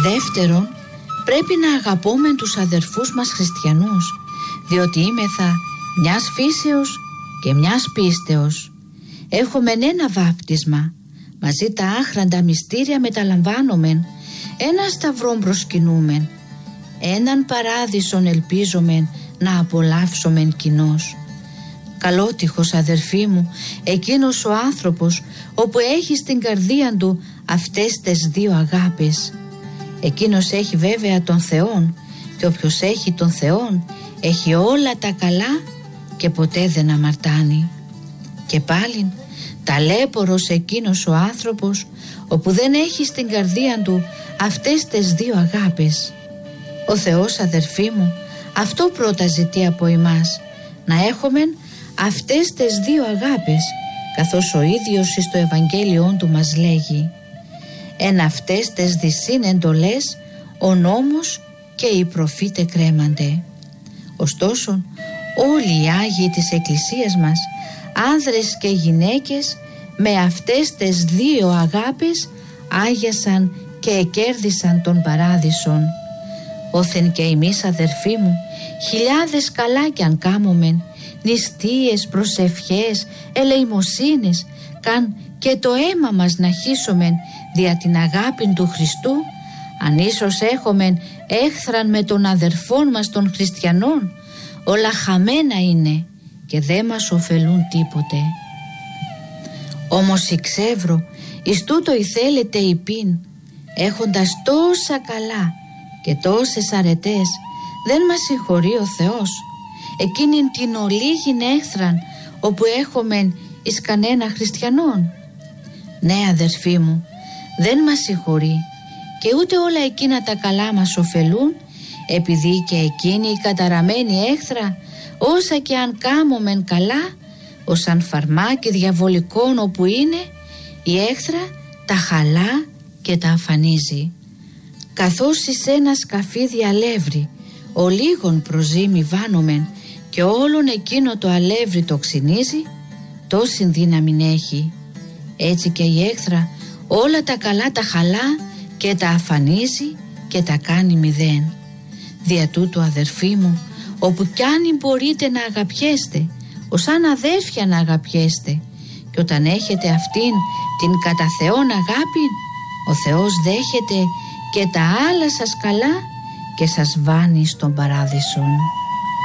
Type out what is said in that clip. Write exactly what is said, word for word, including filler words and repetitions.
Δεύτερον, πρέπει να αγαπούμε τους αδερφούς μας χριστιανούς, διότι είμεθα μιας φύσεως και μιας πίστεως. Έχουμε ένα βάπτισμα, μαζί τα άχραντα μυστήρια μεταλαμβάνομεν, ένα σταυρόν προσκυνούμεν, έναν παράδεισον ελπίζομεν να απολαύσομεν κοινώς. Καλότυχος, αδερφοί μου, εκείνος ο άνθρωπος όπου έχει στην καρδία του αυτές τις δύο αγάπες. Εκείνος έχει βέβαια τον Θεόν, και όποιος έχει τον Θεόν έχει όλα τα καλά και ποτέ δεν αμαρτάνει. Και πάλιν ταλέπορος εκείνος ο άνθρωπος όπου δεν έχει στην καρδία του αυτές τις δύο αγάπες. Ο Θεός, αδερφοί μου, αυτό πρώτα ζητεί από εμάς, να έχουμε αυτές τις δύο αγάπες, καθώς ο ίδιος στο Ευαγγέλιόν του μας λέγει: «Εν αυτές τις δυσίν εντολές ο νόμος και οι προφήτε κρέμανται». Ωστόσο, όλοι οι Άγιοι της Εκκλησίας μας, άνδρες και γυναίκες, με αυτές τις δύο αγάπες άγιασαν και εκέρδισαν τον παράδεισον. Όθεν και εμείς, αδερφοί μου, χιλιάδες καλά κι αν κάμομεν, νηστείες, προσευχές, ελεημοσύνες, καν και το αίμα μας να χύσομεν δια την αγάπη του Χριστού, αν ίσως έχομεν έχθραν με τον αδερφόν μας των χριστιανών, όλα χαμένα είναι και δεν μας ωφελούν τίποτε. Όμως εξεύρω εις τούτο ηθέλετε υπήν, έχοντας τόσα καλά και τόσες αρετές, δεν μας συγχωρεί ο Θεός εκείνην την ολίγην έχθραν όπου έχομεν εις κανένα χριστιανόν. Ναι, αδερφοί μου, δεν μας συγχωρεί, και ούτε όλα εκείνα τα καλά μας ωφελούν, επειδή και εκείνη η καταραμένη έχθρα, όσα και αν κάμομεν καλά, ως αν φαρμάκι διαβολικών όπου είναι, η έχθρα τα χαλά και τα αφανίζει. Καθώς εις ένα σκαφίδι αλεύρι ο λίγον προζύμι βάνομεν και όλον εκείνο το αλεύρι το ξυνίζει, τόση δύναμη έχει. Έτσι και η έχθρα όλα τα καλά τα χαλά και τα αφανίζει και τα κάνει μηδέν. Δια τούτου, αδερφοί μου, όπου κι αν μπορείτε να αγαπιέστε, ως αν αδέρφια να αγαπιέστε, και όταν έχετε αυτήν την κατά Θεόν αγάπη, ο Θεός δέχεται και τα άλλα σας καλά και σας βάνει στον παράδεισον.